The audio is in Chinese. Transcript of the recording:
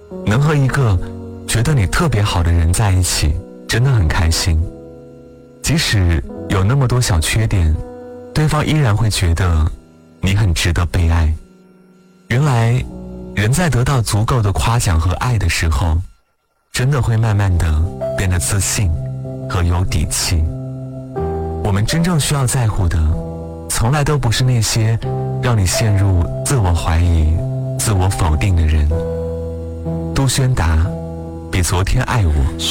能和一个觉得你特别好的人在一起，真的很开心。即使有那么多小缺点，对方依然会觉得你很值得被爱。原来人在得到足够的夸奖和爱的时候，真的会慢慢的变得自信和有底气。我们真正需要在乎的，从来都不是那些让你陷入自我怀疑、自我否定的人。杜轩达比昨天爱我。